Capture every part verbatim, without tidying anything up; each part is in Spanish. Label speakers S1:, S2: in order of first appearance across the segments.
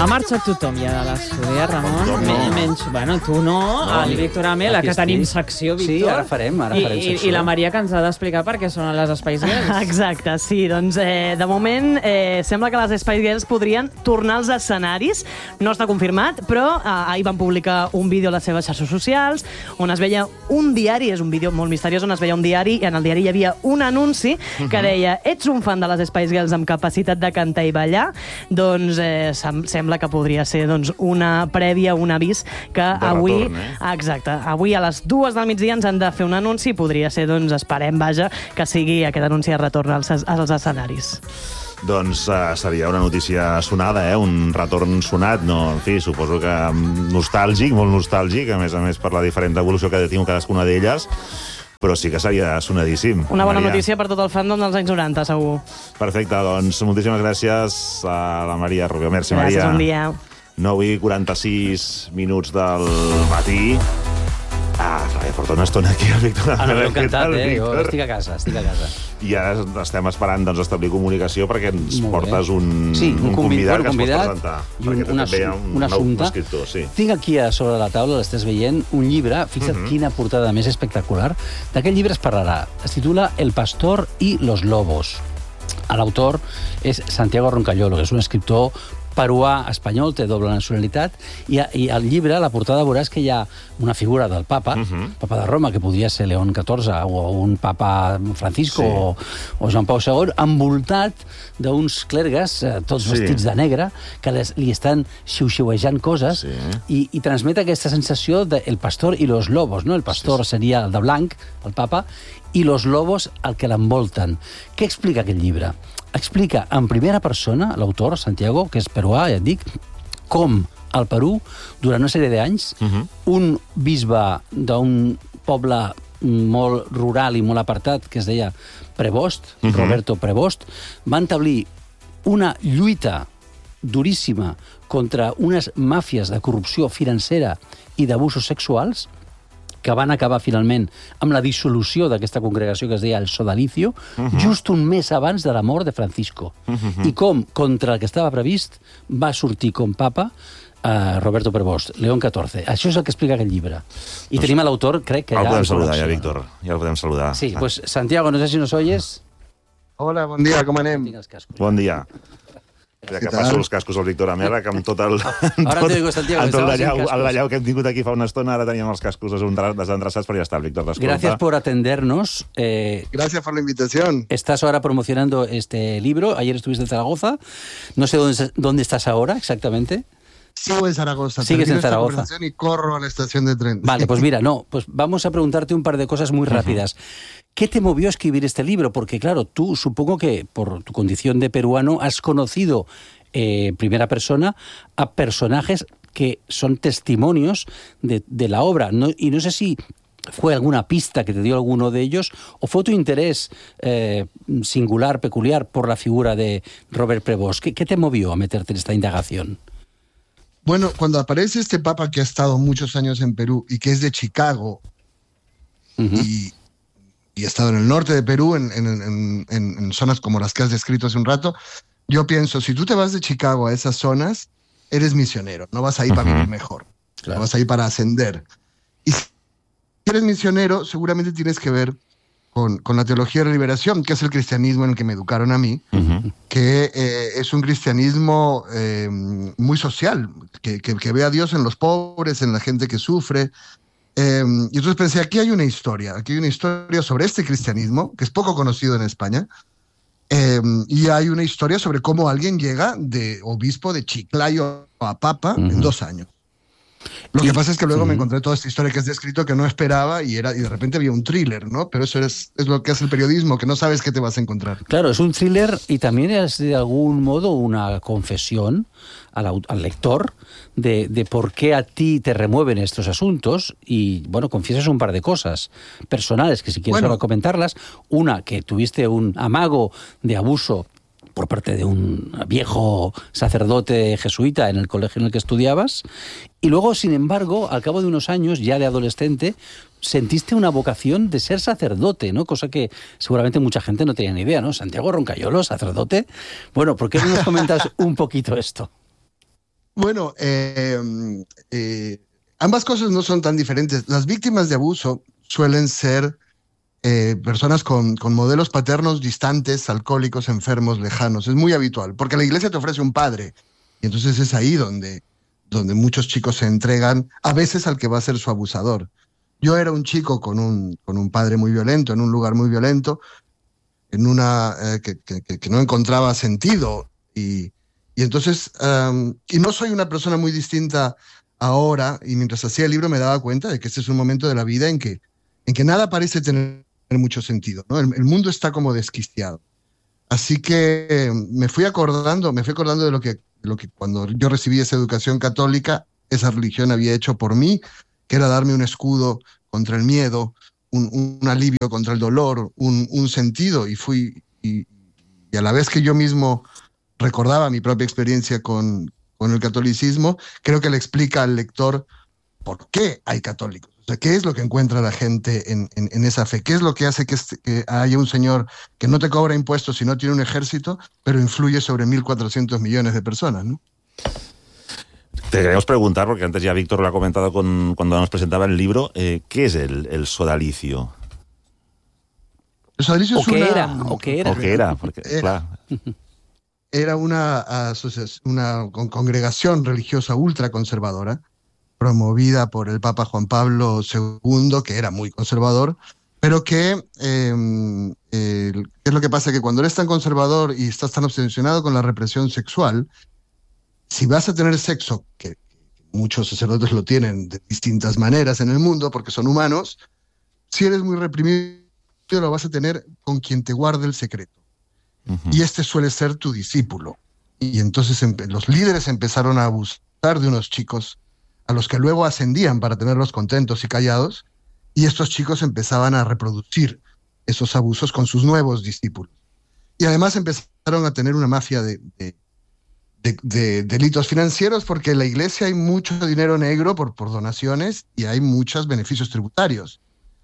S1: Ha marxat tothom ja de l'estudi, Ramon?
S2: No, no.
S1: Menys, bueno, tu no, no el Víctor Amela, que tenim secció, Víctor.
S3: Sí, ara farem, ara farem
S1: I,
S3: secció.
S1: I la Maria, que ens ha d'explicar per què són les Spice Girls.
S4: Exacte, sí, doncs eh, de moment eh, sembla que les Spice Girls podrien tornar als escenaris. No està confirmat, però eh, ahir van publicar un vídeo a les seves xarxes socials on es veia un diari, és un vídeo molt misteriós, on es veia un diari i en el diari hi havia un anunci que deia: ets un fan de les Spice Girls amb capacitat de cantar i ballar? Doncs eh, sem sembla que podria ser doncs, una prèvia, un avís que
S2: de
S4: avui...
S2: retorn, eh?
S4: Exacte, avui a les dues del migdia ens han de fer un anunci i podria ser, doncs, esperem, vaja, que sigui aquest anunci de retorn als, als escenaris.
S2: Doncs uh, seria una notícia sonada, eh? Un retorn sonat, no? En fi, suposo que nostàlgic, molt nostàlgic, a més a més per la diferent evolució que ha tingut cadascuna d'elles, però sí que seria sonadíssim.
S4: Una bona
S2: Maria.
S4: notícia per tot el fandom dels anys noranta, segur.
S2: Perfecte, doncs moltíssimes gràcies a la Maria Rubio. Merci, Maria.
S4: Gràcies, un dia.
S2: nou i quaranta-sis minuts del matí. Ah, ja porta una estona aquí, el Víctor.
S3: Ah, no, m'he
S2: Què
S3: encantat,
S2: tal,
S3: eh? Jo
S2: Víctor?
S3: estic a casa, estic a casa.
S2: I ara estem esperant doncs, establir comunicació perquè ens
S3: Molt bé.
S2: portes un,
S3: Sí, un
S2: un
S3: convid-
S2: convidat
S3: bueno,
S2: que ens
S3: convidat
S2: pots presentar.
S3: i un-
S2: perquè
S3: un
S2: també hi ha
S3: assu-
S2: un,
S3: un
S2: nou
S3: assumpte.
S2: escriptor, sí.
S3: Tinc aquí a sobre la taula, l'estàs veient, un llibre, fixa't
S2: Mhm.
S3: quina portada més espectacular. D'aquest llibre es parlarà. Es titula El pastor y los lobos. L'autor és Santiago Roncallolo, que és un escriptor peruà espanyol, té doble nacionalitat, i, i al llibre, a la portada, veuràs que hi ha una figura del papa,
S2: Mhm.
S3: papa de Roma, que podria ser León catorze, o un papa Francisco,
S2: Sí.
S3: o, o Joan Pau segon, envoltat d'uns clergues, eh, tots
S2: Sí.
S3: vestits de negre, que les, li estan xiu-xiuejant coses,
S2: Sí.
S3: i, i transmet aquesta sensació de el pastor i los lobos, no? El pastor
S2: Sí, sí.
S3: seria el de blanc, el papa, i los lobos el que l'envolten. Què explica aquest llibre? Explica en primera persona, l'autor, Santiago, que és peruà, ja et dic, com al Perú, durant una sèrie d'anys,
S2: Mhm.
S3: un bisbe d'un poble molt rural i molt apartat, que es deia Prevost,
S2: Mhm.
S3: Roberto Prevost, va establir una lluita duríssima contra unes màfies de corrupció financera i d'abusos sexuals, que van acabar finalment amb la dissolució d'aquesta congregació que es deia el Sodalicio,
S2: Mhm.
S3: just un mes abans de la mort de Francisco.
S2: Mhm.
S3: I com, contra el que estava previst, va sortir com papa eh, Roberto Prevost, León catorze. Això és el que explica aquest llibre. I tenim a l'autor, crec que
S2: El
S3: ja...
S2: podem
S3: el
S2: saludar,
S3: coneixeu.
S2: ja, Víctor. Ja el podem saludar.
S3: Sí, pues Santiago, no sé si nos oyes.
S5: Hola, bon dia, com anem?
S3: Tinc els cascos.
S2: Bon dia. Ja que
S5: Què tal?
S2: passo els cascos al Víctor Amela, que amb tot el... amb
S3: Ara
S2: tot-
S3: te digo, Santiago,
S2: amb tot
S3: estabas sin
S2: l'allau
S3: cascos.
S2: l'allau que hem tingut aquí fa una estona, ara teníem els cascos desendra- desendreçats, però ja està, el Víctor t'escolta.
S3: Gracias por atendernos. Eh,
S5: Gracias por la invitación.
S3: estás ahora promocionando este libro. Ayer estuviste en Zaragoza. No sé dónde, dónde estás ahora exactamente.
S5: Sigo en Zaragoza.
S3: Sigues
S5: termino
S3: en
S5: esta
S3: Zaragoza.
S5: conversación Y corro a la estación de tren.
S3: Vale, pues mira, no, pues vamos a preguntarte un par de cosas muy rápidas. ¿Qué te movió a escribir este libro? Porque claro, tú supongo que por tu condición de peruano has conocido eh, en primera persona a personajes que son testimonios de, de la obra. No, y no sé si fue alguna pista que te dio alguno de ellos o fue tu interés eh, singular, peculiar por la figura de Robert Prevost. ¿Qué, ¿Qué te movió a meterte en esta indagación?
S5: Bueno, cuando aparece este papa que ha estado muchos años en Perú y que es de Chicago
S3: Ujú.
S5: y, y ha estado en el norte de Perú, en, en- en- en- en zonas como las que has descrito hace un rato, yo pienso, si tú te vas de Chicago a esas zonas, eres misionero, no vas ahí para
S2: Ujú.
S5: vivir mejor,
S3: Claro.
S5: no vas ahí para ascender. Y si eres misionero, seguramente tienes que ver con, con la teología de la liberación, que es el cristianismo en el que me educaron a mí,
S2: Mhm.
S5: que eh, es un cristianismo eh, muy social, que, que, que ve a Dios en los pobres, en la gente que sufre. Eh, y entonces pensé, aquí hay una historia, aquí hay una historia sobre este cristianismo, que es poco conocido en España, eh, y hay una historia sobre cómo alguien llega de obispo de Chiclayo a papa
S3: Ujú.
S5: en dos años. Lo
S3: Y-
S5: que pasa es que luego me
S3: Ujú.
S5: encontré toda esta historia que has descrito que no esperaba y, era, y de repente había un thriller, ¿no? Pero eso es, es lo que hace el periodismo, que no sabes qué te vas a encontrar.
S3: Claro, es un thriller y también es de algún modo una confesión al, au- al lector de, de por qué a ti te remueven estos asuntos y, bueno, confiesas un par de cosas personales que si quieres
S5: Bueno.
S3: ahora comentarlas. Una, que tuviste un amago de abuso por parte de un viejo sacerdote jesuita en el colegio en el que estudiabas, y luego, sin embargo, al cabo de unos años, ya de adolescente, sentiste una vocación de ser sacerdote, ¿no? Cosa que seguramente mucha gente no tenía ni idea, ¿no? Santiago Roncallolo, sacerdote. Bueno, ¿por qué no nos comentas un poquito esto?
S5: Bueno, eh, eh, ambas cosas no son tan diferentes. Las víctimas de abuso suelen ser eh, personas con, con modelos paternos distantes, alcohólicos, enfermos, lejanos. Es muy habitual, porque la iglesia te ofrece un padre. Y entonces es ahí donde, donde muchos chicos se entregan, a veces al que va a ser su abusador. Yo era un chico con un, con un padre muy violento, en un lugar muy violento, en una eh, que, que, que no encontraba sentido. Y, y entonces, um, y no soy una persona muy distinta ahora, y mientras hacía el libro me daba cuenta de que este es un momento de la vida en que, en que nada parece tener mucho sentido, ¿no? El, el mundo está como desquiciado. Así que eh, me fui acordando, me fui acordando de lo que, de lo que cuando yo recibí esa educación católica, esa religión había hecho por mí, que era darme un escudo contra el miedo, un, un alivio contra el dolor, un, un sentido, y fui, y, y a la vez que yo mismo recordaba mi propia experiencia con, con el catolicismo, creo que le explica al lector por qué hay católicos. O sea, qué es lo que encuentra la gente en, en, en esa fe, qué es lo que hace que, este, que haya un señor que no te cobra impuestos y no tiene un ejército, pero influye sobre mil cuatrocientos millones de personas, ¿no?
S2: Te queríamos preguntar, porque antes ya Víctor lo ha comentado con, cuando nos presentaba el libro, eh, ¿qué es el, el sodalicio?
S5: El sodalicio
S3: o
S5: es
S3: qué
S5: una...
S3: era, o qué era.
S2: O qué era, porque,
S5: era,
S2: claro.
S5: Era una, una congregación religiosa ultraconservadora, promovida por el Papa Juan Pablo segundo, que era muy conservador, pero que, eh, eh, ¿qué es lo que pasa? Que cuando eres tan conservador y estás tan obsesionado con la represión sexual, si vas a tener sexo, que muchos sacerdotes lo tienen de distintas maneras en el mundo, porque son humanos, si eres muy reprimido, lo vas a tener con quien te guarde el secreto. Uh-huh. Y este suele ser tu discípulo. Y entonces los líderes empezaron a abusar de unos chicos a los que luego ascendían para tenerlos contentos y callados, y estos chicos empezaban a reproducir esos abusos con sus nuevos discípulos. Y además empezaron a tener una mafia de, de, de, de delitos financieros, porque en la iglesia hay mucho dinero negro por, por donaciones y hay muchos beneficios tributarios.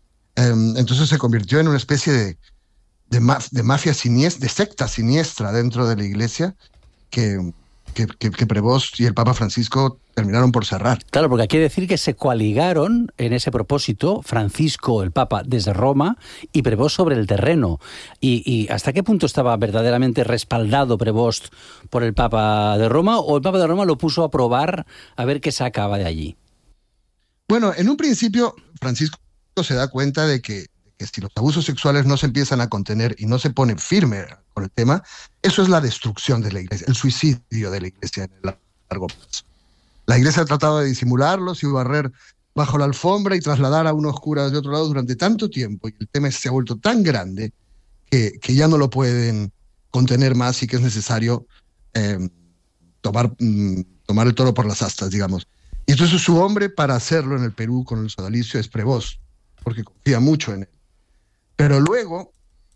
S5: Um, entonces se convirtió en una especie de, de, maf de mafia siniestra, de secta siniestra dentro de la iglesia, que... Que, que, que Prevost y el Papa Francisco terminaron por cerrar.
S3: Claro, porque hay que decir que se coaligaron en ese propósito Francisco, el Papa, desde Roma, y Prevost sobre el terreno. Y, y ¿hasta qué punto estaba verdaderamente respaldado Prevost por el Papa de Roma, o el Papa de Roma lo puso a probar a ver qué sacaba de allí?
S5: Bueno, en un principio Francisco se da cuenta de que, de que si los abusos sexuales no se empiezan a contener y no se pone firme con el tema, eso es la destrucción de la iglesia, el suicidio de la iglesia en el largo plazo. La iglesia ha tratado de disimularlos y barrer bajo la alfombra y trasladar a unos curas de otro lado durante tanto tiempo, y el tema se ha vuelto tan grande que, que ya no lo pueden contener más, y que es necesario eh, tomar, mm, tomar el toro por las astas, digamos. Y entonces su hombre para hacerlo en el Perú con el sodalicio es Prevost, porque confía mucho en él. Pero luego...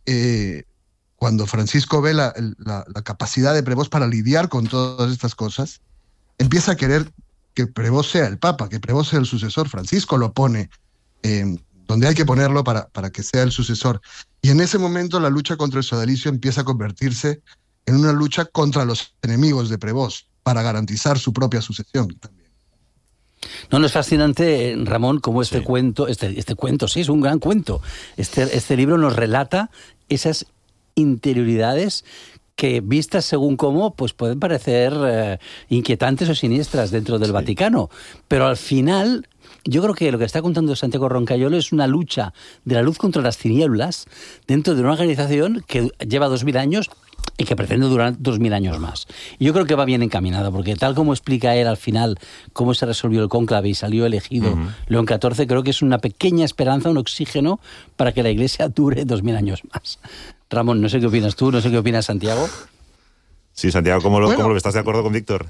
S5: Eh, Cuando Francisco ve la, la, la capacidad de Prevost para lidiar con todas estas cosas, empieza a querer que Prevost sea el Papa, que Prevost sea el sucesor. Francisco lo pone eh, donde hay que ponerlo para, para que sea el sucesor. Y en ese momento la lucha contra el sodalicio empieza a convertirse en una lucha contra los enemigos de Prevost, para garantizar su propia sucesión también.
S3: No, no, es fascinante, Ramón, como este
S2: sí.
S3: cuento, este, este cuento, sí, es un gran cuento. Este, este libro nos relata esas interioridades que, vistas según cómo, pues pueden parecer eh, inquietantes o siniestras dentro del sí. Vaticano. Pero al final, yo creo que lo que está contando Santiago Roncayolo es una lucha de la luz contra las tinieblas dentro de una organización que lleva dos mil años y que pretende durar dos mil años más. Y yo creo que va bien encaminada, porque tal como explica él al final cómo se resolvió el cónclave y salió elegido uh-huh. León catorce, creo que es una pequeña esperanza, un oxígeno para que la Iglesia dure dos mil años más. Ramón, no sé qué opinas tú, no sé qué opinas Santiago.
S2: Sí, Santiago, ¿cómo lo,
S5: bueno,
S2: ¿cómo lo estás de acuerdo con Víctor?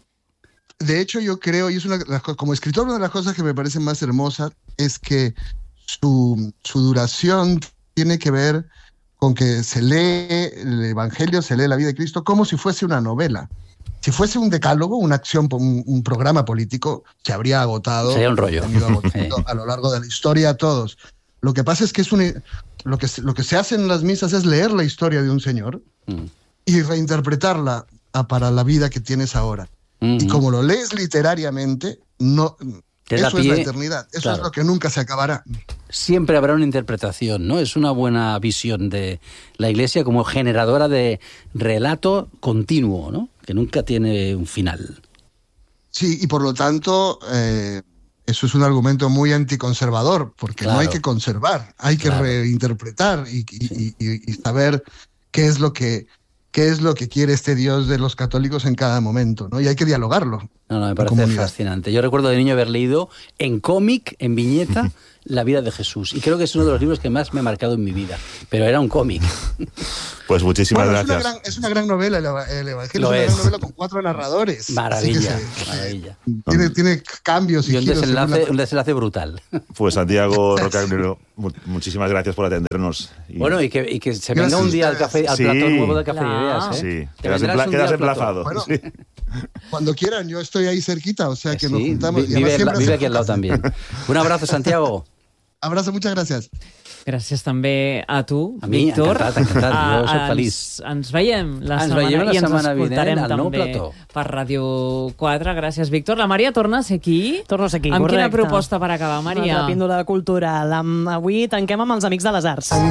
S5: De hecho, yo creo, y es una, como escritor, una de las cosas que me parecen más hermosas es que su, su duración tiene que ver con que se lee el Evangelio, se lee la vida de Cristo como si fuese una novela. Si fuese un decálogo, una acción, un, un programa político, se habría agotado.
S3: Sería un rollo.
S5: Agotado a lo largo de la historia a todos. Lo que pasa es que es un, lo, que, lo que se hace en las misas es leer la historia de un señor mm. y reinterpretarla a, para la vida que tienes ahora. Uh-huh. Y como lo lees literariamente, no...
S3: Te da
S5: eso
S3: pie,
S5: es la eternidad, eso
S3: claro.
S5: es lo que nunca se acabará.
S3: Siempre habrá una interpretación, ¿no? Es una buena visión de la Iglesia como generadora de relato continuo, ¿no? Que nunca tiene un final.
S5: Sí, y por lo tanto, eh, eso es un argumento muy anticonservador, porque
S3: Claro.
S5: no hay que conservar, hay que
S3: Claro.
S5: reinterpretar y, y,
S3: Sí.
S5: y, y saber qué es lo que qué es lo que quiere este Dios de los católicos en cada momento, ¿no? Y hay que dialogarlo.
S3: No, no, me parece fascinante. Yo recuerdo de niño haber leído en cómic, en viñeta, La vida de Jesús. Y creo que es uno de los libros que más me ha marcado en mi vida. Pero era un cómic.
S2: Pues muchísimas
S5: Bueno,
S2: gracias.
S5: Es una, gran, es una gran novela, el, eva- el Evangelio
S3: Lo
S5: es una
S3: es.
S5: gran novela con cuatro narradores.
S3: Maravilla,
S5: Así que se-
S3: maravilla.
S5: Tiene, tiene cambios y,
S3: Y un
S5: giros según la-
S3: desenlace, un desenlace brutal.
S2: Pues Santiago Rocagnero, mu- muchísimas gracias por atendernos. Y-
S3: Bueno, y que, y que se
S5: Gracias
S3: venga un
S5: a
S3: día al,
S5: ustedes.
S3: café, al
S2: Sí.
S3: plató nuevo de Café de
S1: Claro.
S3: Ideas, ¿eh?
S2: Sí,
S3: Te
S2: quedas,
S3: vendrás
S2: empla-
S3: un día
S2: quedas
S3: al plató.
S2: emplazado.
S5: Bueno,
S2: Sí.
S5: Cuando quieran, yo estoy ahí cerquita, o sea que
S3: Sí,
S5: nos juntamos.
S3: vi-
S5: y además
S3: vive,
S5: siempre
S3: vive
S5: hace
S3: aquí al lado
S5: pocas.
S3: también. Un abrazo, Santiago.
S5: Abrazo, muchas gracias.
S1: Gràcies també a tu,
S3: A mi,
S1: Víctor.
S3: encantat, encantat, jo soc
S1: Ah,
S3: feliç.
S1: Ens, ens veiem la
S3: Ens
S1: setmana
S3: veiem la
S1: i ens
S3: setmana vinent
S1: escoltarem
S3: al nou
S1: també
S3: plató.
S1: per Ràdio quatre. Gràcies, Víctor. La Maria torna a ser aquí.
S4: Torno a ser aquí,
S1: Amb
S4: correcte.
S1: quina proposta per acabar, Maria?
S4: La píndola cultural. Amb, avui tanquem amb els Amics de les Arts.